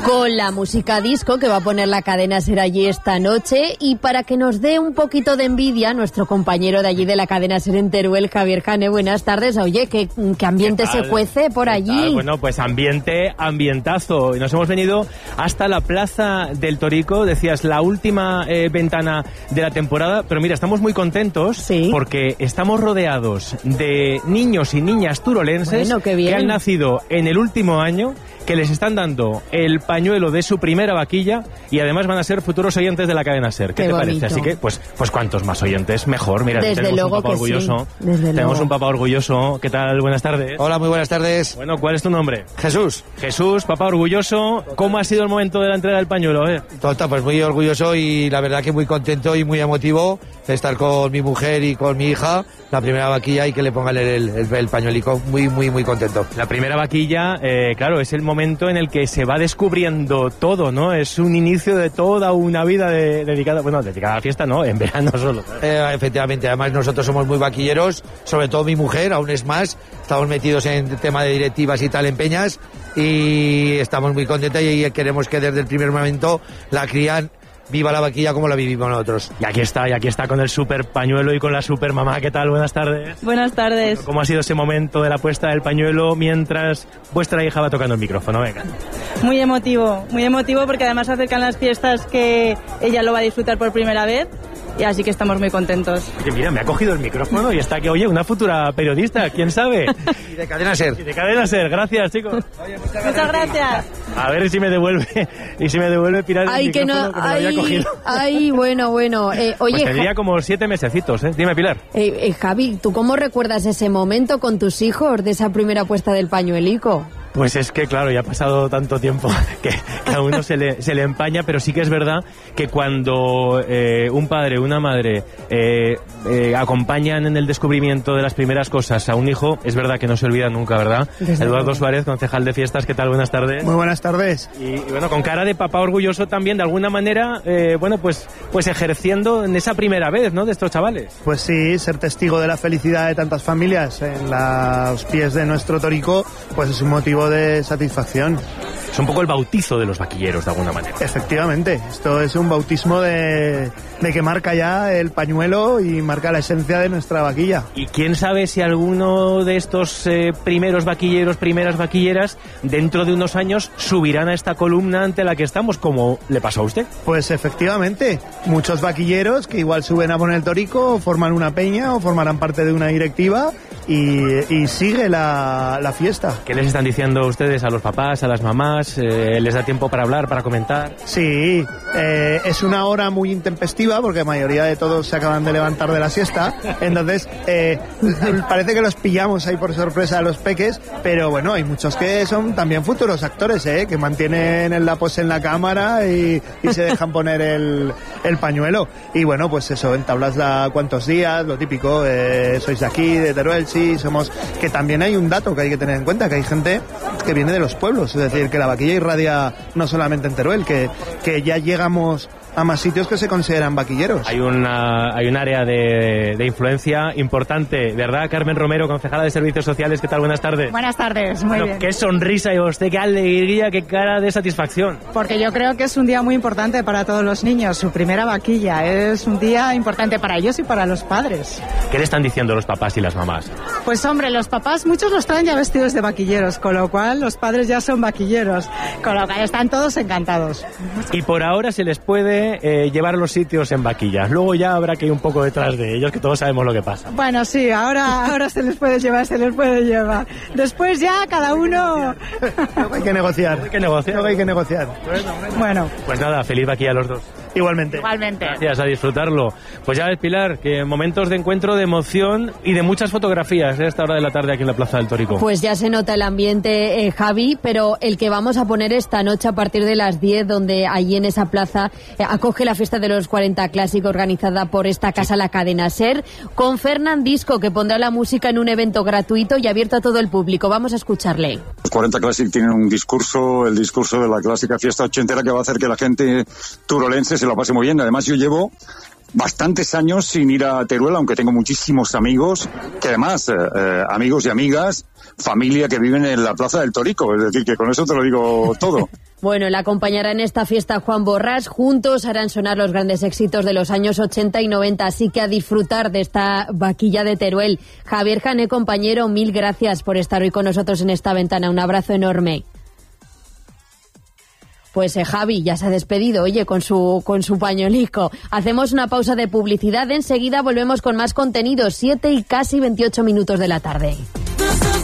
con la música disco que va a poner la cadena SER allí esta noche. Y para que nos dé un poquito de envidia, nuestro compañero de allí de la cadena SER en Teruel, Javier Cane, buenas tardes. Oye, ¿qué ambiente se cuece por allí? Bueno, pues ambientazo. Nos hemos venido hasta la Plaza del Torico, decías, la última ventana de la temporada. Pero mira, estamos muy contentos, ¿sí?, porque estamos rodeados de niños y niñas turolenses, bueno, que han nacido en el último año, que les están dando el pañuelo de su primera vaquilla y además van a ser futuros oyentes de la cadena SER. ¿Qué te parece? Así que, pues cuantos más oyentes, mejor. Mira, tenemos un papá orgulloso. Sí, tenemos un papá orgulloso. ¿Qué tal? Buenas tardes. Hola, muy buenas tardes. Bueno, ¿cuál es tu nombre? Jesús. Jesús, papá orgulloso. ¿Cómo ha sido el momento de la entrega del pañuelo? Pues muy orgulloso y la verdad que muy contento y muy emotivo de estar con mi mujer y con mi hija, la primera vaquilla, y que le pongan el pañuelico. Muy contento. La primera vaquilla, claro, es el momento en el que se va descubriendo todo, ¿no? Es un inicio de toda una vida dedicada a la fiesta, ¿no? En verano solo. Efectivamente, además nosotros somos muy vaquilleros, sobre todo mi mujer, aún es más. Estamos metidos en tema de directivas y tal en Peñas y estamos muy contentos y queremos que desde el primer momento la crían viva la vaquilla como la vivimos nosotros. Y aquí está con el super pañuelo y con la super mamá. ¿Qué tal? Buenas tardes. Buenas tardes. ¿Cómo ha sido ese momento de la puesta del pañuelo mientras vuestra hija va tocando el micrófono? Venga. Muy emotivo porque además acercan las fiestas que ella lo va a disfrutar por primera vez. Y así que estamos muy contentos. Oye, mira, me ha cogido el micrófono y está que, oye, una futura periodista, ¿quién sabe? Y de Cadena SER. Gracias, chicos. Oye, muchas gracias. A ver si me devuelve Pilar el micrófono que me lo había cogido. Bueno. Oye, pues tendría como 7 mesecitos, ¿eh? Dime, Pilar. Javi, ¿tú cómo recuerdas ese momento con tus hijos de esa primera puesta del pañuelico? Pues es que, claro, ya ha pasado tanto tiempo que a uno se le empaña, pero sí que es verdad que cuando un padre, una madre acompañan en el descubrimiento de las primeras cosas a un hijo, es verdad que no se olvida nunca, ¿verdad? Eduardo Suárez, concejal de fiestas, ¿qué tal? Buenas tardes. Muy buenas tardes. Y bueno, con cara de papá orgulloso también, de alguna manera, pues ejerciendo en esa primera vez, ¿no?, de estos chavales. Pues sí, ser testigo de la felicidad de tantas familias en los pies de nuestro Torico, pues es un motivo de satisfacción. Es un poco el bautizo de los vaquilleros, de alguna manera. Efectivamente, esto es un bautismo de que marca ya el pañuelo y marca la esencia de nuestra vaquilla. Y quién sabe si alguno de estos primeros vaquilleros, primeras vaquilleras, dentro de unos años subirán a esta columna ante la que estamos, como le pasó a usted. Pues efectivamente, muchos vaquilleros que igual suben a poner el Torico, o forman una peña o formarán parte de una directiva y sigue la fiesta. ¿Qué les están diciendo ustedes a los papás, a las mamás? ¿Les da tiempo para hablar, para comentar? Sí, es una hora muy intempestiva porque la mayoría de todos se acaban de levantar de la siesta, entonces parece que los pillamos ahí por sorpresa a los peques, pero bueno, hay muchos que son también futuros actores, que mantienen la pose en la cámara y se dejan poner el pañuelo. Y bueno, pues eso, entablas cuántos días, lo típico, sois de aquí, de Teruel, sí, somos... Que también hay un dato que hay que tener en cuenta, que hay gente que viene de los pueblos, es decir, que la vaquilla irradia no solamente en Teruel, que ya llegamos a más sitios que se consideran vaquilleros. Hay un área de influencia importante, ¿verdad? Carmen Romero, concejala de Servicios Sociales, ¿qué tal? Buenas tardes. Buenas tardes, muy bien. Qué sonrisa y usted, qué alegría, qué cara de satisfacción. Porque yo creo que es un día muy importante para todos los niños, su primera vaquilla, es un día importante para ellos y para los padres. ¿Qué le están diciendo los papás y las mamás? Pues hombre, los papás, muchos los traen ya vestidos de vaquilleros, con lo cual los padres ya son vaquilleros, con lo cual están todos encantados. Y por ahora se les puede llevar a los sitios en vaquillas. Luego ya habrá que ir un poco detrás de ellos, que todos sabemos lo que pasa. Bueno, sí, ahora se les puede llevar. Después ya cada uno... Luego hay que negociar. Bueno. Pues nada, feliz vaquilla a los dos. Igualmente. Gracias, a disfrutarlo. Pues ya ves, Pilar, que momentos de encuentro, de emoción y de muchas fotografías a esta hora de la tarde aquí en la Plaza del Torico. Pues ya se nota el ambiente, Javi, pero el que vamos a poner esta noche a partir de las 10, donde allí en esa plaza acoge la fiesta de los 40 Clásicos organizada por esta casa, la cadena SER, con Fernand Disco, que pondrá la música en un evento gratuito y abierto a todo el público. Vamos a escucharle. Los 40 Classic tienen un discurso, el discurso de la clásica fiesta ochentera, que va a hacer que la gente turolense se lo pase muy bien. Además, yo llevo bastantes años sin ir a Teruel, aunque tengo muchísimos amigos, que además, amigos y amigas, familia que viven en la Plaza del Torico, es decir, que con eso te lo digo todo. Bueno, le acompañará en esta fiesta Juan Borrás. Juntos harán sonar los grandes éxitos de los años 80 y 90. Así que a disfrutar de esta vaquilla de Teruel. Javier Jané, compañero, mil gracias por estar hoy con nosotros en esta ventana. Un abrazo enorme. Pues Javi ya se ha despedido, oye, con su pañuelico. Hacemos una pausa de publicidad. Enseguida volvemos con más contenido. 7 y casi 28 minutos de la tarde.